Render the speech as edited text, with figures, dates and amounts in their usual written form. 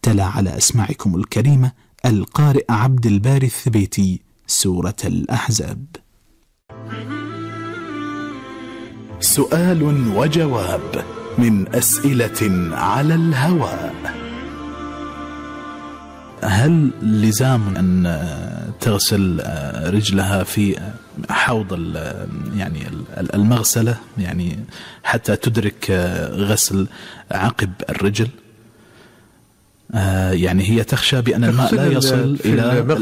تلا على أسماعكم الكريمة القارئ عبد الباري الثبيتي سورة الأحزاب. سؤال وجواب من أسئلة على الهواء. هل لزام أن تغسل رجلها في حوض يعني المغسلة يعني حتى تدرك غسل عقب الرجل؟ يعني هي تخشى بأن الماء لا يصل إلى